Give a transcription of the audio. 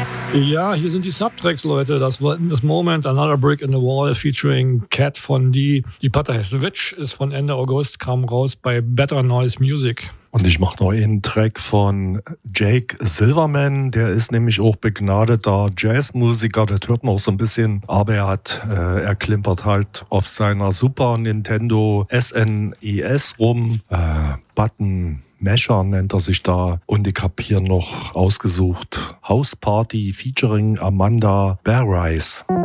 Ja, hier sind die Subtracks, Leute. Das war In This Moment, Another Brick in the Wall featuring Cat von Die Switch ist von Ende August, kam raus bei Better Noise Music. Und ich mache noch einen Track von Jake Silverman, der ist nämlich auch begnadeter Jazzmusiker, das hört man auch so ein bisschen, aber er klimpert halt auf seiner Super Nintendo SNES rum, Button Masher nennt er sich da, und ich habe hier noch ausgesucht House Party featuring Amanda Bearrise.